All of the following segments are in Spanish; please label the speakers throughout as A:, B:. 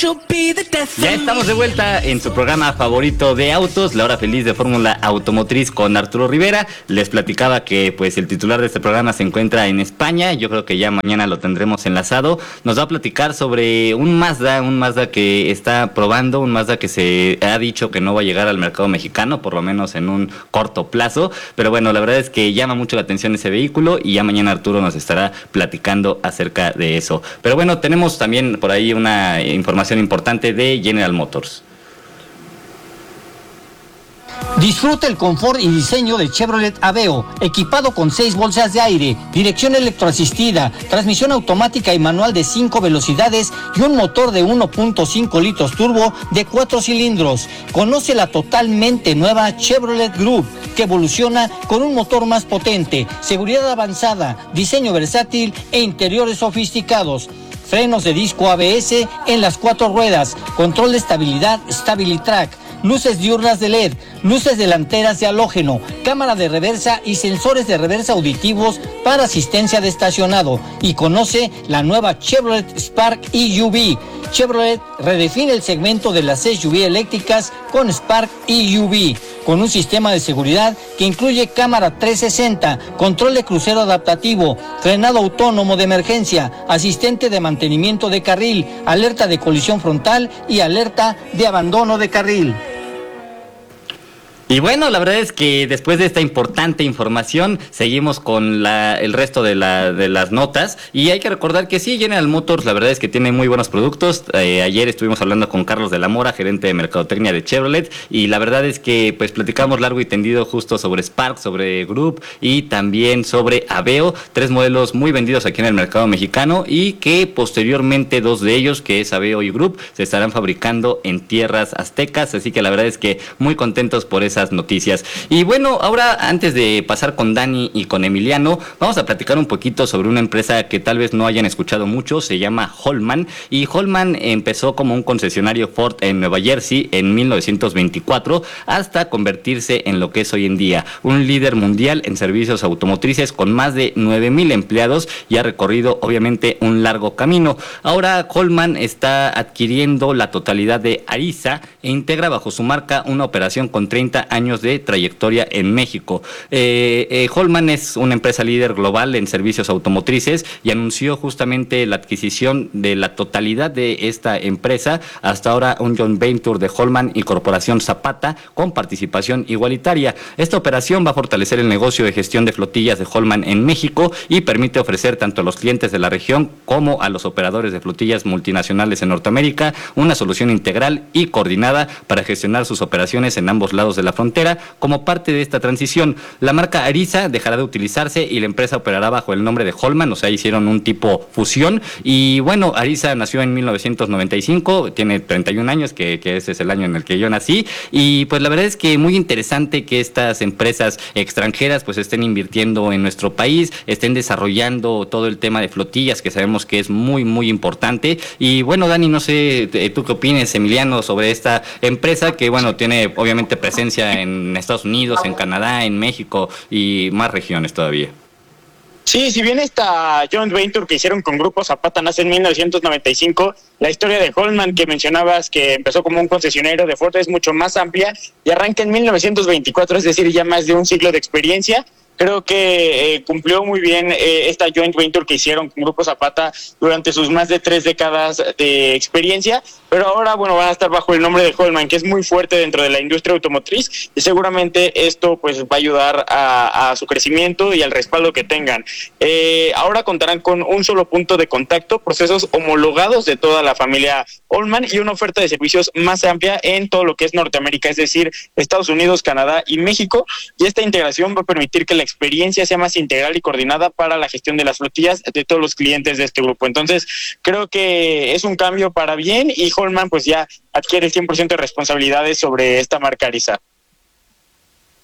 A: Ya estamos de vuelta en su programa favorito de autos, La Hora Feliz de Fórmula Automotriz con Arturo Rivera. Les platicaba que pues el titular de este programa se encuentra en España. Yo creo que ya mañana lo tendremos enlazado. Nos va a platicar sobre un Mazda que está probando, un Mazda que se ha dicho que no va a llegar al mercado mexicano, por lo menos en un corto plazo. Pero bueno, la verdad es que llama mucho la atención ese vehículo y ya mañana Arturo nos estará platicando acerca de eso. Pero bueno, tenemos también por ahí una información importante de General Motors.
B: Disfruta el confort y diseño del Chevrolet Aveo, equipado con 6 bolsas de aire, dirección electroasistida, transmisión automática y manual de 5 velocidades y un motor de 1.5 litros turbo de 4 cilindros. Conoce la totalmente nueva Chevrolet Group, que evoluciona con un motor más potente, seguridad avanzada, diseño versátil e interiores sofisticados. Frenos de disco ABS en las 4 ruedas, control de estabilidad StabiliTrack, luces diurnas de LED, luces delanteras de halógeno, cámara de reversa y sensores de reversa auditivos para asistencia de estacionado. Y conoce la nueva Chevrolet Spark EUV. Chevrolet redefine el segmento de las SUV eléctricas con Spark EUV, con un sistema de seguridad que incluye cámara 360, control de crucero adaptativo, frenado autónomo de emergencia, asistente de mantenimiento de carril, alerta de colisión frontal y alerta de abandono de carril.
A: Y bueno, la verdad es que después de esta importante información seguimos con el resto de las notas, y hay que recordar que sí, General Motors la verdad es que tiene muy buenos productos. Ayer estuvimos hablando con Carlos de la Mora, gerente de mercadotecnia de Chevrolet, y la verdad es que pues platicamos largo y tendido justo sobre Spark, sobre Group y también sobre Aveo, 3 modelos muy vendidos aquí en el mercado mexicano y que posteriormente 2 de ellos, que es Aveo y Group, se estarán fabricando en tierras aztecas, así que la verdad es que muy contentos por esa noticias. Y bueno, ahora antes de pasar con Dani y con Emiliano, vamos a platicar un poquito sobre una empresa que tal vez no hayan escuchado mucho. Se llama Holman, y Holman empezó como un concesionario Ford en Nueva Jersey en 1924 hasta convertirse en lo que es hoy en día un líder mundial en servicios automotrices con más de 9,000 empleados, y ha recorrido obviamente un largo camino. Ahora Holman está adquiriendo la totalidad de Ariza e integra bajo su marca una operación con 30 años de trayectoria en México. Holman es una empresa líder global en servicios automotrices y anunció justamente la adquisición de la totalidad de esta empresa, hasta ahora un joint venture de Holman y Corporación Zapata con participación igualitaria. Esta operación va a fortalecer el negocio de gestión de flotillas de Holman en México y permite ofrecer tanto a los clientes de la región como a los operadores de flotillas multinacionales en Norteamérica una solución integral y coordinada para gestionar sus operaciones en ambos lados de la frontera. Como parte de esta transición, la marca Ariza dejará de utilizarse y la empresa operará bajo el nombre de Holman, o sea, hicieron un tipo fusión. Y bueno, Ariza nació en 1995, tiene 31 años, que ese es el año en el que yo nací, y pues la verdad es que muy interesante que estas empresas extranjeras pues estén invirtiendo en nuestro país, estén desarrollando todo el tema de flotillas, que sabemos que es muy muy importante. Y bueno, Dani, no sé, tú qué opinas, Emiliano, sobre esta empresa que bueno, tiene obviamente presencia en Estados Unidos, en Canadá, en México y más regiones todavía.
C: Sí, si bien esta joint venture que hicieron con Grupo Zapata nace en 1995, la historia de Holman que mencionabas, que empezó como un concesionario de Ford, es mucho más amplia y arranca en 1924, es decir, ya más de un siglo de experiencia. Creo que cumplió muy bien esta joint venture que hicieron con Grupo Zapata durante sus más de 3 décadas de experiencia, pero ahora, bueno, van a estar bajo el nombre de Holman, que es muy fuerte dentro de la industria automotriz, y seguramente esto pues va a ayudar a su crecimiento y al respaldo que tengan. Ahora contarán con un solo punto de contacto, procesos homologados de toda la familia Holman y una oferta de servicios más amplia en todo lo que es Norteamérica, es decir, Estados Unidos, Canadá y México, y esta integración va a permitir que la experiencia sea más integral y coordinada para la gestión de las flotillas de todos los clientes de este grupo. Entonces, creo que es un cambio para bien y Holman pues ya adquiere el 100% de responsabilidades sobre esta marca Ariza.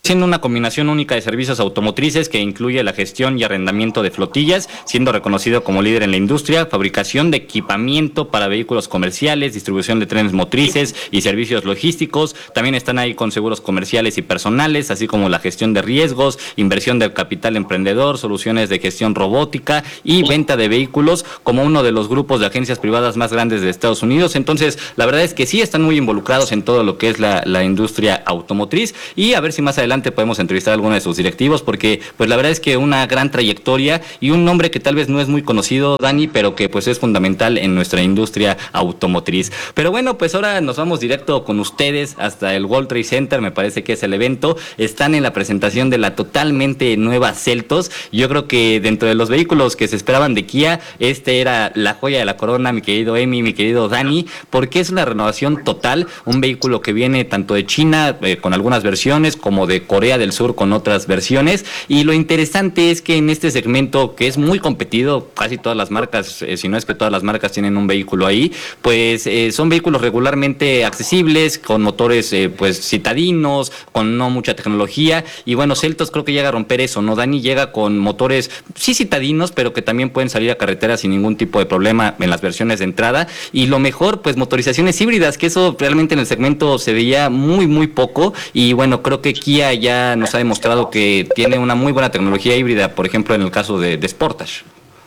A: siendo una combinación única de servicios automotrices que incluye la gestión y arrendamiento de flotillas, siendo reconocido como líder en la industria, fabricación de equipamiento para vehículos comerciales, distribución de trenes motrices y servicios logísticos. También están ahí con seguros comerciales y personales, así como la gestión de riesgos, inversión del capital emprendedor, soluciones de gestión robótica y venta de vehículos, como uno de los grupos de agencias privadas más grandes de Estados Unidos. Entonces, la verdad es que sí están muy involucrados en todo lo que es la industria automotriz, y a ver si más adelante podemos entrevistar a alguno de sus directivos, porque pues la verdad es que una gran trayectoria y un nombre que tal vez no es muy conocido, Dani, pero que pues es fundamental en nuestra industria automotriz. Pero bueno, pues ahora nos vamos directo con ustedes hasta el World Trade Center, me parece que es el evento. Están en la presentación de la totalmente nueva Seltos. Yo creo que dentro de los vehículos que se esperaban de Kia, este era la joya de la corona, mi querido Emi, mi querido Dani, porque es una renovación total, un vehículo que viene tanto de China con algunas versiones, como de Corea del Sur con otras versiones. Y lo interesante es que en este segmento, que es muy competido, casi todas las marcas, si no es que todas las marcas tienen un vehículo ahí, pues son vehículos regularmente accesibles, con motores pues citadinos, con no mucha tecnología. Y bueno, Seltos creo que llega a romper eso, ¿no, Dani? Llega con motores sí citadinos, pero que también pueden salir a carretera sin ningún tipo de problema en las versiones de entrada. Y lo mejor, pues motorizaciones híbridas, que eso realmente en el segmento se veía muy poco. Y bueno, creo que Kia ya nos ha demostrado que tiene una muy buena tecnología híbrida, por ejemplo en el caso de Sportage.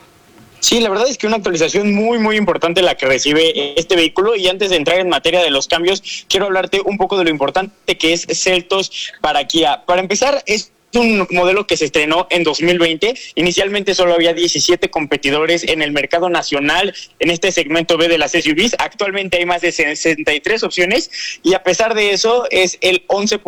C: Sí, la verdad es que una actualización muy importante la que recibe este vehículo. Y antes de entrar en materia de los cambios, quiero hablarte un poco de lo importante que es Seltos para Kia. Para empezar, es un modelo que se estrenó en 2020. Inicialmente solo había 17 competidores en el mercado nacional en este segmento B de las SUVs. Actualmente hay más de 63 opciones, y a pesar de eso es el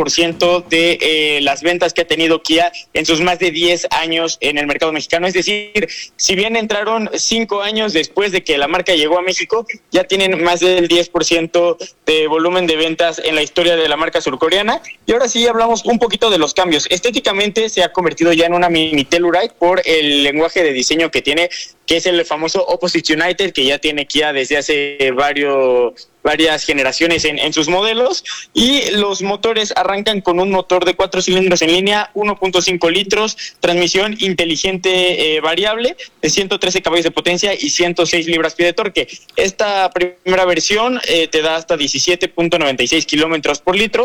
C: 11% de las ventas que ha tenido Kia en sus más de 10 años en el mercado mexicano. Es decir, si bien entraron 5 años después de que la marca llegó a México, ya tienen más del 10% de volumen de ventas en la historia de la marca surcoreana. Y ahora sí hablamos un poquito de los cambios. Estéticamente se ha convertido ya en una mini Telluride por el lenguaje de diseño que tiene, que es el famoso Opposite United, que ya tiene Kia desde hace varias generaciones en sus modelos. Y los motores arrancan con un motor de 4 cilindros en línea, 1.5 litros, transmisión inteligente variable de 113 caballos de potencia y 106 libras-pie de torque. Esta primera versión te da hasta 17.96 kilómetros por litro.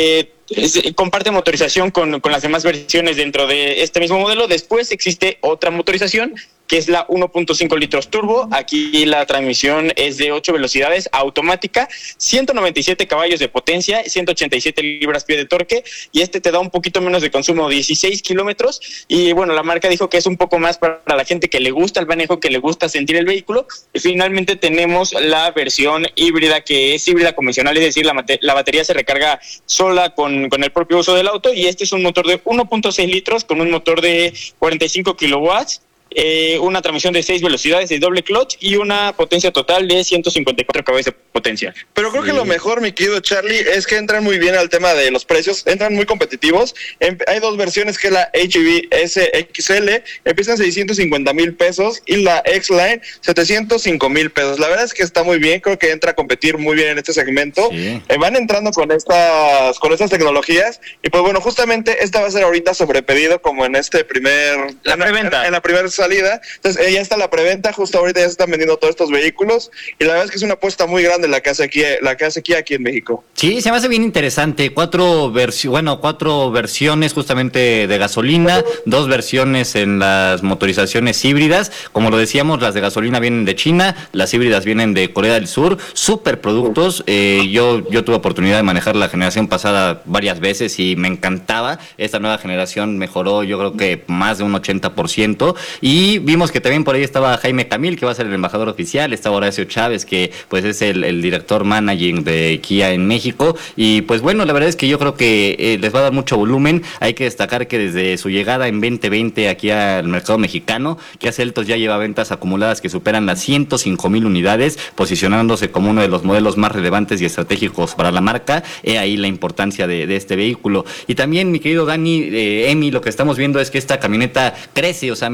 C: Comparte motorización con las demás versiones dentro de este mismo modelo. Después existe otra motorización, que es la 1.5 litros turbo. Aquí la transmisión es de 8 velocidades, automática, 197 caballos de potencia, 187 libras-pie de torque, y este te da un poquito menos de consumo, 16 kilómetros. Y bueno, la marca dijo que es un poco más para la gente que le gusta el manejo, que le gusta sentir el vehículo. Y finalmente tenemos la versión híbrida, que es híbrida convencional, es decir, la batería se recarga sola con el propio uso del auto. Y este es un motor de 1.6 litros con un motor de 45 kilowatts, una transmisión de 6 velocidades de doble clutch y una potencia total de 154 caballos de potencia.
D: Pero creo que lo mejor, mi querido Charlie, es que entran muy bien al tema de los precios, entran muy competitivos. Hay dos versiones, que es la HEV SXL, empiezan 650,000 pesos, y la X-Line 705,000 pesos. La verdad es que está muy bien, creo que entra a competir muy bien en este segmento. Sí. Van entrando con estas tecnologías, y pues bueno, justamente esta va a ser ahorita sobrepedido, como en este
C: la preventa.
D: En la primera salida. Entonces ya está la preventa, justo ahorita ya se están vendiendo todos estos vehículos, y la verdad es que es una apuesta muy grande la que hace Kia aquí en México.
A: Sí, se me hace bien interesante. Cuatro versiones justamente de gasolina, 2 versiones en las motorizaciones híbridas. Como lo decíamos, las de gasolina vienen de China, las híbridas vienen de Corea del Sur. Súper productos. Yo tuve oportunidad de manejar la generación pasada varias veces y me encantaba. Esta nueva generación mejoró, yo creo que más de un 80%. Y vimos que también por ahí estaba Jaime Camil, que va a ser el embajador oficial. Estaba Horacio Chávez, que pues es el director managing de Kia en México. Y pues bueno, la verdad es que yo creo que les va a dar mucho volumen. Hay que destacar que desde su llegada en 2020 aquí al mercado mexicano, Kia Seltos ya lleva ventas acumuladas que superan las 105,000 unidades, posicionándose como uno de los modelos más relevantes y estratégicos para la marca. Ahí la importancia de este vehículo. Y también, mi querido Dani, Emi, lo que estamos viendo es que esta camioneta crece, o sea, mejora en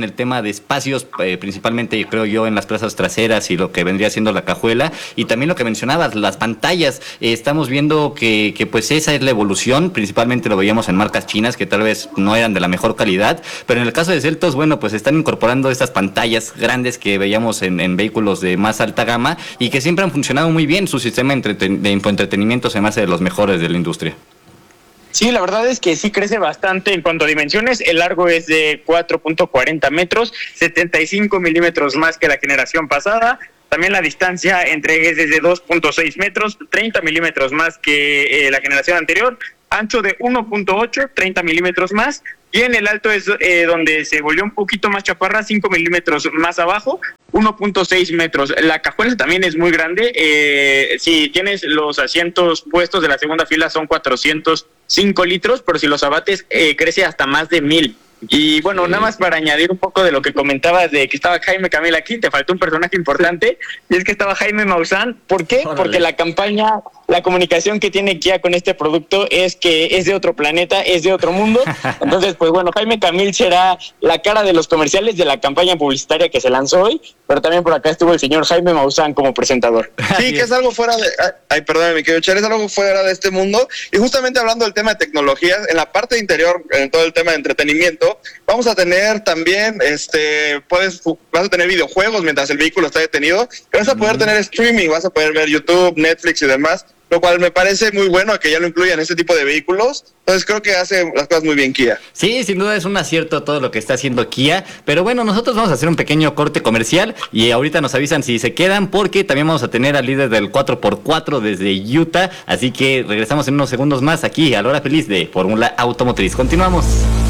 A: el tema de espacios, principalmente creo yo en las plazas traseras y lo que vendría siendo la cajuela, y también lo que mencionabas, las pantallas. Estamos viendo que pues esa es la evolución, principalmente lo veíamos en marcas chinas que tal vez no eran de la mejor calidad, pero en el caso de Seltos, bueno, pues están incorporando estas pantallas grandes que veíamos en vehículos de más alta gama y que siempre han funcionado muy bien. Su sistema de infoentretenimiento se me hace de los mejores de la industria.
C: Sí, la verdad es que sí crece bastante en cuanto a dimensiones. El largo es de 4.40 metros, 75 milímetros más que la generación pasada. También la distancia entre ejes es de 2.6 metros, 30 milímetros más que la generación anterior. Ancho de 1.8, 30 milímetros más. Y en el alto es donde se volvió un poquito más chaparra, 5 milímetros más abajo, 1.6 metros. La cajuela también es muy grande. Si tienes los asientos puestos de la segunda fila son 405 litros, pero si los abates crece hasta más de 1000. Y bueno, nada más para añadir un poco de lo que comentabas de que estaba Jaime Camil aquí, te faltó un personaje importante, y es que estaba Jaime Maussan. ¿Por qué?
A: Órale.
C: Porque la campaña, la comunicación que tiene Kia con este producto es que es de otro planeta, es de otro mundo. Entonces, pues bueno, Jaime Camil será la cara de los comerciales de la campaña publicitaria que se lanzó hoy, pero también por acá estuvo el señor Jaime Maussan como presentador.
D: Sí, que es algo fuera de... Ay, perdóname, mi querido Char, es algo fuera de este mundo. Y justamente hablando del tema de tecnologías, en la parte interior, en todo el tema de entretenimiento, vamos a tener también, vas a tener videojuegos mientras el vehículo está detenido, y vas a poder tener streaming, vas a poder ver YouTube, Netflix y demás, lo cual me parece muy bueno que ya lo incluyan en este tipo de vehículos. Entonces creo que hace las cosas muy bien Kia.
A: Sí, sin duda es un acierto todo lo que está haciendo Kia, pero bueno, nosotros vamos a hacer un pequeño corte comercial y ahorita nos avisan si se quedan, porque también vamos a tener al líder del 4x4 desde Utah, así que regresamos en unos segundos más aquí a la hora feliz de Fórmula Automotriz. Continuamos.